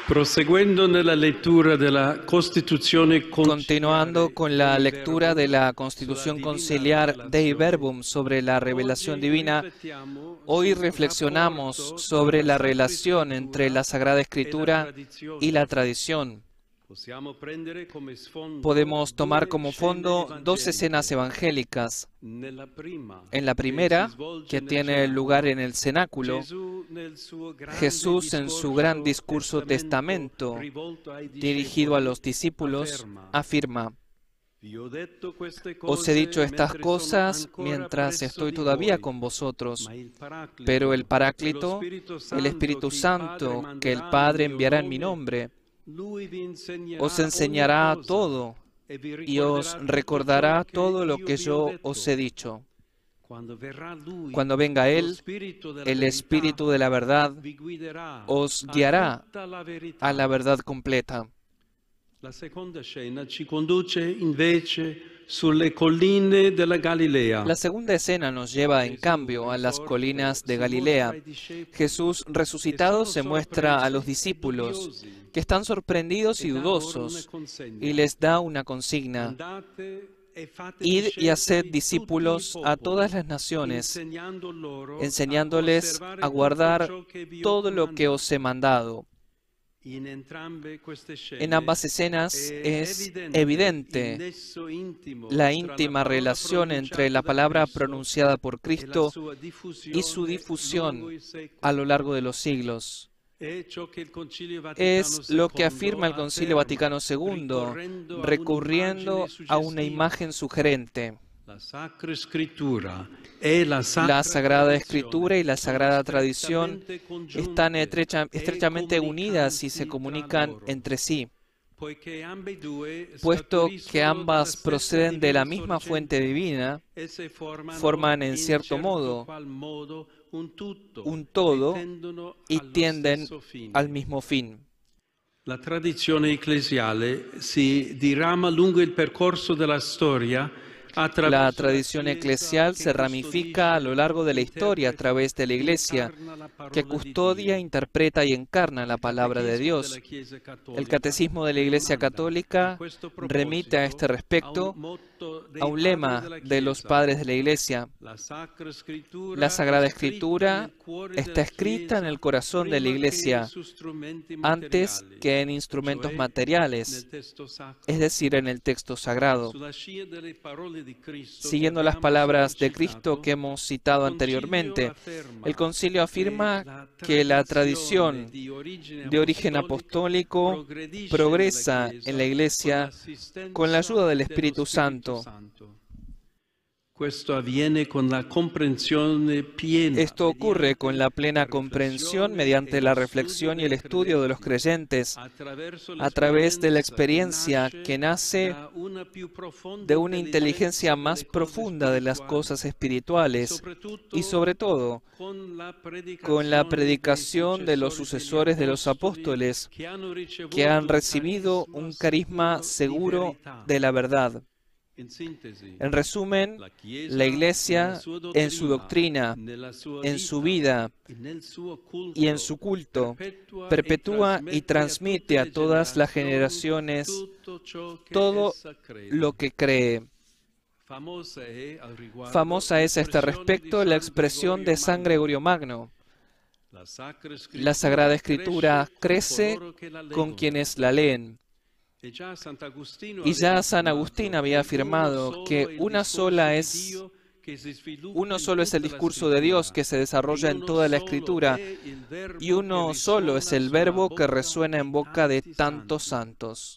Proseguendo nella lettura della Costituzione Continuando conciliare con la Dei lectura de Verbum la sulla Constitución divina Conciliar Dei rivelazione, Verbum sobre la revelación oggi divina, riflettiamo hoy sul reflexionamos rapporto tra sobre la la Sacra relación entre la Scrittura Sagrada e la Escritura y tradizione. la tradición. Possiamo prendere come sfondo Podemos tomar due como scene fondo dos escenas evangeliche. evangélicas. Nella prima, En la che si primera, svolge que nel tiene lugar cenacolo, en el cenáculo, Gesù nel suo grande Jesús en su gran discorso discurso testamento rivolto ai dirigido a discepoli los discípulos afferma: afirma: Vi ho detto queste Os he cose dicho estas mentre sono cosas ancora mientras presso estoy di todavía voi, con vosotros, ma il pero el Paraclito, lo Paráclito, Spirito el Santo Espíritu che il Padre Santo que el manderà nel Padre mio enviará en mi nome, nombre, Lui vi os insegnerà ogni enseñará cosa todo e vi y os ricorderà tutto ciò recordará che todo lo io que vi ho yo os he detto. dicho. Quando verrà Lui, Cuando venga lo Él, Spirito della el verità, Espíritu de la verdad vi guiderà os a guiará tutta la a la verità. verdad completa. La seconda scena ci conduce invece sulle colline della Galilea. La segunda escena nos lleva, en Gesù, cambio, a las ricordo, colinas de si mostra Galilea. ai discepoli Jesús che resucitado sono se muestra a los sorpresi e discípulos, dubbiosi que están sorprendidos e y dà loro una dudosos, y consegna. les da una consigna: Andate e fate id y haced discepoli tutti i discípulos a todas popoli, las naciones, insegnando loro a enseñándoles a osservare tutto guardar ciò che vi ho todo lo que os he comandato. mandado. In entrambe queste En scene ambas escenas è es evidente il evidente nesso intimo la tra la íntima parola relación entre pronunciata la da palabra Cristo pronunciada por e la Cristo sua y su diffusione lungo difusión i a lo secoli. largo de los siglos. È ciò che il Concilio Vaticano Es lo que II afirma el Concilio afferma, Vaticano II, ricorrendo a un'immagine recurriendo a una suggestiva. imagen sugerente. La Sacra Scrittura e la La Sacra Sagrada Escritura Tradizione y la sono Sagrada Tradición strettamente están congiunte e estrechamente unidas y se comunicanti tra comunican loro, entre sí, poiché ambedue puesto que scaturiscono dalla ambas stessa proceden de la divina misma fuente sorgente. divina, Esse formano forman en in cierto certo modo qual modo un tutto un e todo tendono y allo tienden stesso al fine. mismo fin. La tradizione ecclesiale si dirama lungo il percorso della storia La attraverso la tradición Chiesa eclesial che se ramifica a custodisce, lo largo de la historia a interpreta través de la e Iglesia, incarna la que parola di custodia, Dio. interpreta y encarna la Il palabra de Catechismo della Dios. Chiesa El Cattolica Catecismo de la Iglesia rimanda a Católica questo remite a este proposito a un respecto motto a dei un padri lema della de los Chiesa. padres de la Iglesia: La Sacra la Scrittura è Sagrada scritta Escritura nel cuore está della escrita en el Chiesa corazón de la prima che Iglesia su strumenti antes materiali, que en instrumentos cioè materiales, nel testo es sacro. decir, en el texto sagrado. Sulla scia delle parole di Cristo che Siguiendo las abbiamo palabras sopra de Cristo que citato, hemos il citado Concilio anteriormente, el afferma concilio che afirma la que la tradizione tradición di origine de origen apostolica apostólico progredisce nella progresa en la Chiesa con Iglesia con la l'assistenza ayuda del dello Espíritu Spirito Santo. Santo. Questo avviene con la comprensione piena, Esto ocurre mediante con la la plena comprensión riflessione e mediante lo la studio reflexión y el dei estudio de los credenti, creyentes, attraverso a través de la l'esperienza che experiencia que nasce nace da una più profonda de una inteligencia intelligenza más delle cose profunda de las spirituali cosas e espirituales y sobre soprattutto todo con la con la predicazione dei predicación de los successori degli sucesores de los apostoli apóstoles che hanno que han ricevuto un recibido carisma un carisma sicuro di seguro verità. de la verdad. In sintesi, En resumen, la la Chiesa nella Iglesia sua en su dottrina, doctrina, nella sua en su vita vida e nel suo y en culto su culto, perpetua perpetúa e y trasmette transmite a a tutte le todas las generazioni generaciones tutto ciò che todo essa crede. lo que cree. Famosa è al riguardo Famosa es a este l'espressione di respecto la San expresión Gregorio de San Magno. Gregorio Magno: La Sacra la Sagrada Scrittura Escritura cresce con crece coloro che la con leggono. quienes la leen. E già Sant'Agostino Y aveva ya San Agustín affermato había che uno afirmado solo que è il discorso di Dio che si sviluppa uno in solo es el tutta la discurso de Dios Scrittura que se e desarrolla en uno toda la solo è Escritura, il y verbo che uno solo es risuona el sulla verbo que bocca resuena en di boca de tanti tantos santi. santos.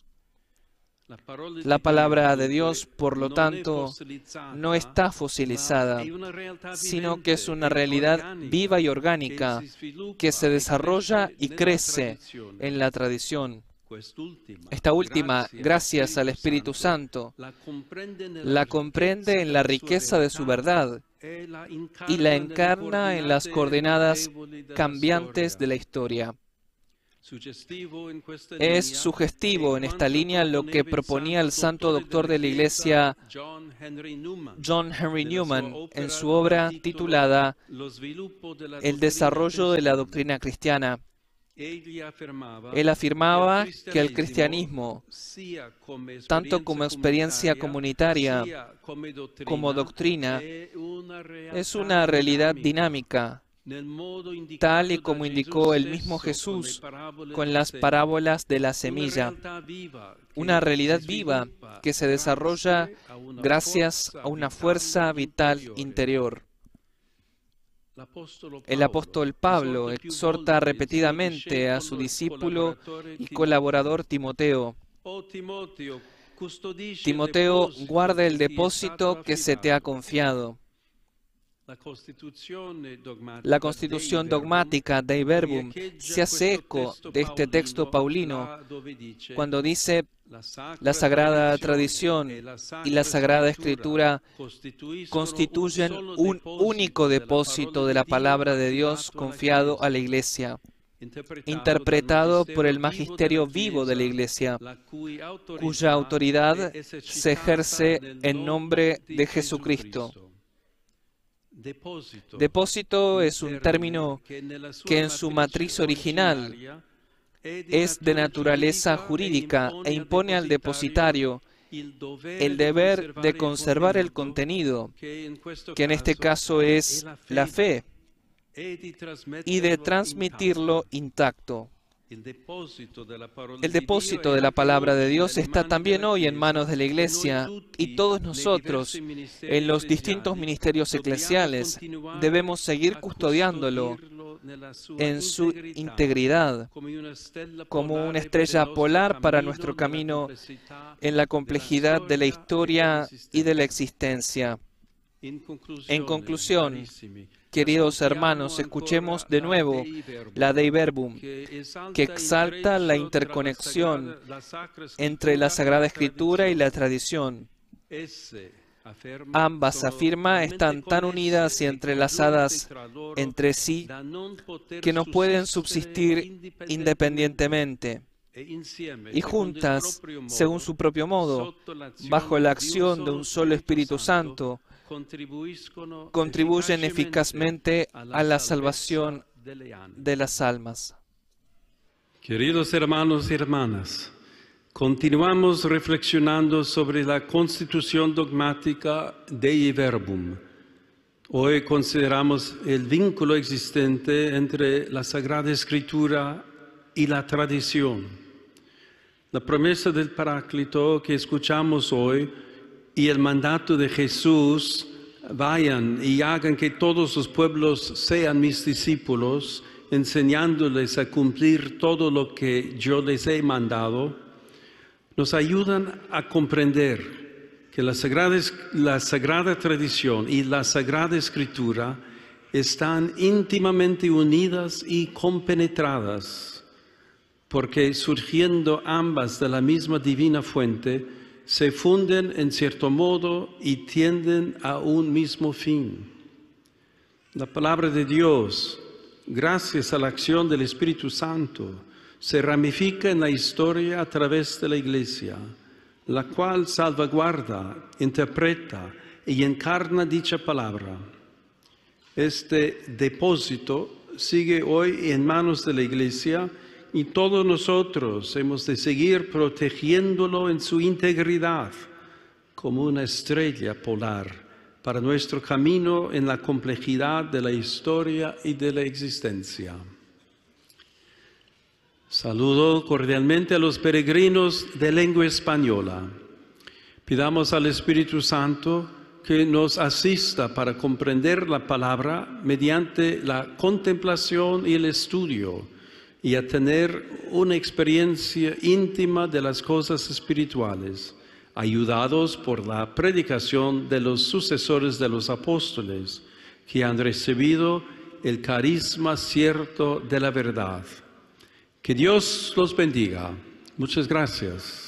La parola La di Dio, palabra de dunque, Dios, por lo non è tanto, no fossilizzata, está ma fosilizada, è una realtà sino que es vivente una e realidad viva organica y che orgánica si que se sviluppa e desarrolla cresce y nella crece tradizione. en la tradición. Quest'ultima, Esta última, grazie gracias al Espíritu Santo, la comprende nella la comprende ricchezza en la della sua riqueza de su verità verdad e la y la incarna nelle encarna en las coordinate coordenadas mutevoli della cambiantes storia. de la historia. Suggestivo in questa Es linea sugestivo è en esta quanto línea lo que proponía el santo doctor de la Iglesia John Henry Newman John Henry nella sua Newman en opera su dal obra titolo titulada Lo sviluppo della El dottrina desarrollo de la cristiana. doctrina cristiana. Él afirmaba que el cristianismo, tanto como experiencia comunitaria como doctrina, es una realidad dinámica, tal y como indicó el mismo Jesús con las parábolas de la semilla. Una realidad viva que se desarrolla gracias a una fuerza vital interior. El apóstol Pablo exhorta repetidamente a su discípulo y colaborador Timoteo: Timoteo, guarda el depósito que se te ha confiado. La constitución dogmática Dei Verbum se hace eco de este texto paulino cuando dice: la Sagrada Tradición y la Sagrada Escritura constituyen un único depósito de la palabra de Dios confiado a la Iglesia, interpretado por el magisterio vivo de la Iglesia, cuya autoridad se ejerce en nombre de Jesucristo. Depósito es un término que en su matriz original es de naturaleza jurídica e impone al depositario el deber de conservar el contenido, que en este caso es la fe, y de transmitirlo intacto. El depósito de la palabra de Dios está también hoy en manos de la Iglesia, y todos nosotros, en los distintos ministerios eclesiales, debemos seguir custodiándolo en su integridad, como una estrella polar para nuestro camino en la complejidad de la historia y de la existencia. En conclusión, queridos hermanos, escuchemos de nuevo la Dei Verbum, que exalta la interconexión entre la Sagrada Escritura y la tradición. Ambas, afirma, están tan unidas y entrelazadas entre sí que no pueden subsistir independientemente, y juntas, según su propio modo, bajo la acción de un solo Espíritu Santo, contribuyen eficazmente a la salvación de las almas. Queridos hermanos y hermanas, continuamos reflexionando sobre la constitución dogmática Dei Verbum. Hoy consideramos el vínculo existente entre la Sagrada Escritura y la tradición. La promesa del Paráclito que escuchamos hoy y el mandato de Jesús: vayan y hagan que todos los pueblos sean mis discípulos, enseñándoles a cumplir todo lo que yo les he mandado, nos ayudan a comprender que la sagrada tradición y la Sagrada Escritura están íntimamente unidas y compenetradas, porque surgiendo ambas de la misma divina fuente, se funden en cierto modo y tienden a un mismo fin. La palabra de Dios, gracias a la acción del Espíritu Santo, se ramifica en la historia a través de la Iglesia, la cual salvaguarda, interpreta y encarna dicha palabra. Este depósito sigue hoy en manos de la Iglesia, y todos nosotros hemos de seguir protegiéndolo en su integridad como una estrella polar para nuestro camino en la complejidad de la historia y de la existencia. Saludo cordialmente a los peregrinos de lengua española. Pidamos al Espíritu Santo que nos asista para comprender la palabra mediante la contemplación y el estudio, y a tener una experiencia íntima de las cosas espirituales, ayudados por la predicación de los sucesores de los apóstoles, que han recibido el carisma cierto de la verdad. Que Dios los bendiga. Muchas gracias.